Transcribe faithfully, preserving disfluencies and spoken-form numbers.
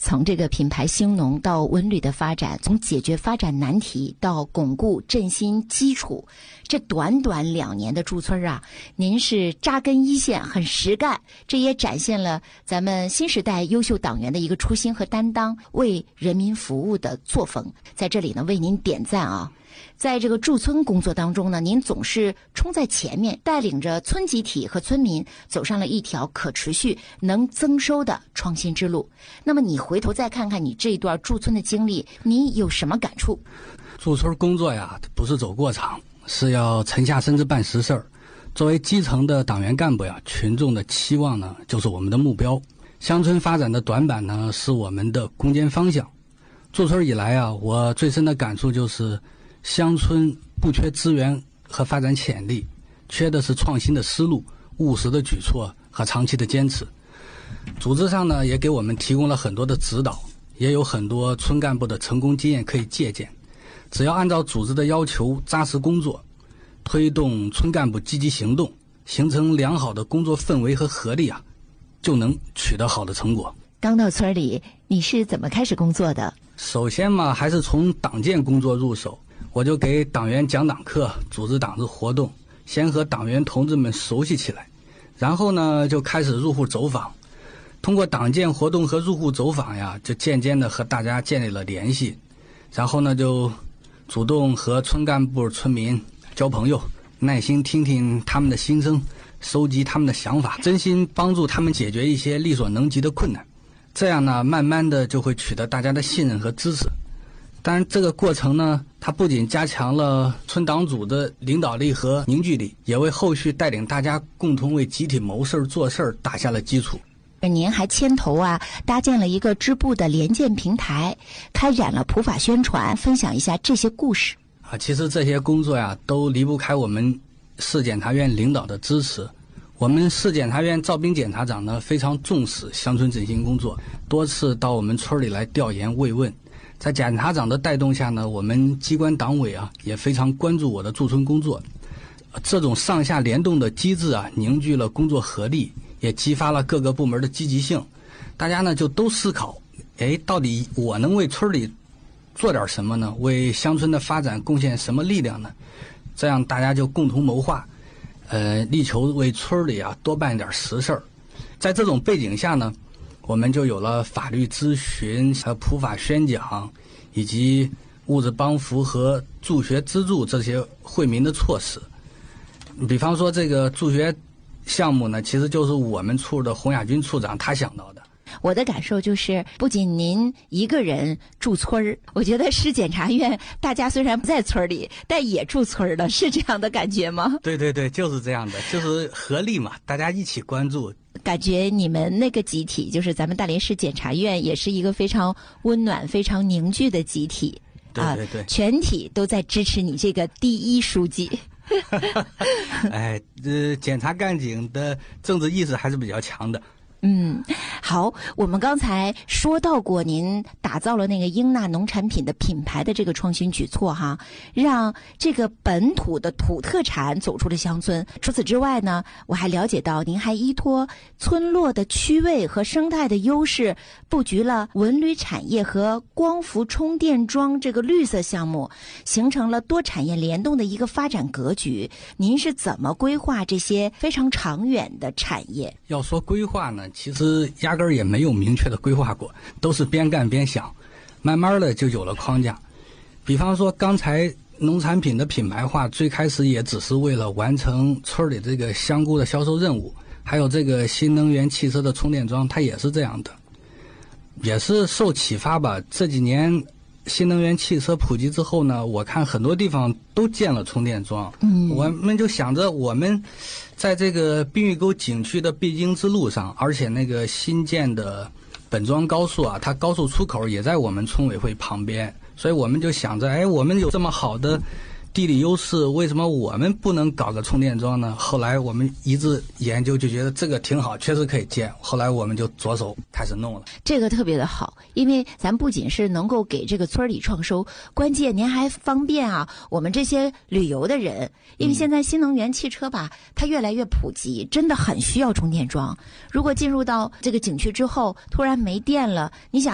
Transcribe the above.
从这个品牌兴农到文旅的发展，从解决发展难题到巩固振兴基础，这短短两年的驻村啊，您是扎根一线，很实干，这也展现了咱们新时代优秀党员的一个初心和担当，为人民服务的作风。在这里呢，为您点赞啊！在这个驻村工作当中呢，您总是冲在前面，带领着村集体和村民走上了一条可持续、能增收的创新之路。那么你回头再看看你这一段驻村的经历，你有什么感触？ 驻村工作呀，不是走过场，是要沉下身子办实事儿。作为基层的党员干部呀，群众的期望呢，就是我们的目标。乡村发展的短板呢，是我们的攻坚方向。驻村以来啊，我最深的感触就是，乡村不缺资源和发展潜力，缺的是创新的思路、务实的举措和长期的坚持。组织上呢，也给我们提供了很多的指导，也有很多村干部的成功经验可以借鉴。只要按照组织的要求扎实工作，推动村干部积极行动，形成良好的工作氛围和合力啊，就能取得好的成果。 刚到村里，你是怎么开始工作的？ 首先嘛，还是从党建工作入手。我就给党员讲党课，组织党支活动，先和党员同志们熟悉起来，然后呢就开始入户走访。通过党建活动和入户走访呀，就渐渐的和大家建立了联系，然后呢就主动和村干部、村民交朋友，耐心听听他们的心声，收集他们的想法，真心帮助他们解决一些力所能及的困难。这样呢，慢慢的就会取得大家的信任和支持。当然，这个过程呢，它不仅加强了村党组的领导力和凝聚力，也为后续带领大家共同为集体谋事做事打下了基础。 您还牵头啊，搭建了一个支部的联建平台，开展了普法宣传，分享一下这些故事啊。其实这些工作呀，都离不开我们市检察院领导的支持。我们市检察院赵斌检察长呢，非常重视乡村振兴工作，多次到我们村里来调研慰问。在检察长的带动下呢，我们机关党委啊也非常关注我的驻村工作。这种上下联动的机制啊，凝聚了工作合力，也激发了各个部门的积极性。大家呢就都思考，哎，到底我能为村里做点什么呢？为乡村的发展贡献什么力量呢？这样大家就共同谋划，呃，力求为村里啊多办点实事儿。在这种背景下呢，我们就有了法律咨询和普法宣讲，以及物质帮扶和助学资助这些惠民的措施。比方说这个助学项目呢，其实就是我们处的洪亚军处长他想到的。 我的感受就是，不仅您一个人驻村儿，我觉得市检察院大家虽然不在村里，但也驻村儿了，是这样的感觉吗？ 对对对，就是这样的，就是合力嘛，大家一起关注。 感觉你们那个集体，就是咱们大连市检察院，也是一个非常温暖、非常凝聚的集体。 对对对， 啊，全体都在支持你这个第一书记。 哎，呃，检察干警的政治意识还是比较强的。 嗯，好，我们刚才说到过您打造了那个英纳农产品的品牌的这个创新举措哈，让这个本土的土特产走出了乡村。除此之外呢，我还了解到您还依托村落的区位和生态的优势，布局了文旅产业和光伏充电桩这个绿色项目，形成了多产业联动的一个发展格局。您是怎么规划这些非常长远的产业？ 要说规划呢，其实压根儿也没有明确的规划过，都是边干边想，慢慢的就有了框架。比方说刚才农产品的品牌化，最开始也只是为了完成村里这个香菇的销售任务，还有这个新能源汽车的充电桩，它也是这样的，也是受启发吧。这几年新能源汽车普及之后呢，我看很多地方都建了充电桩。嗯，我们就想着我们在这个滨玉沟景区的必经之路上，而且那个新建的本庄高速啊，它高速出口也在我们村委会旁边，所以我们就想着，哎，我们有这么好的地理优势，为什么我们不能搞个充电桩呢？后来我们一致研究，就觉得这个挺好，确实可以建。后来我们就着手开始弄了。 这个特别的好，因为咱不仅是能够给这个村里创收，关键您还方便啊我们这些旅游的人。因为现在新能源汽车吧，它越来越普及，真的很需要充电桩。如果进入到这个景区之后，突然没电了，你想